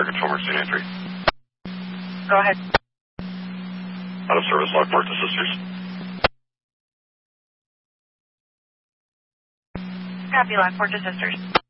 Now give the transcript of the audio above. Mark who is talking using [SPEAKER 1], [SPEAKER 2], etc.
[SPEAKER 1] Fire Control Emergency entry.
[SPEAKER 2] Go ahead.
[SPEAKER 1] Out of service, Lockport to Sisters.
[SPEAKER 2] Copy, Lockport to Sisters.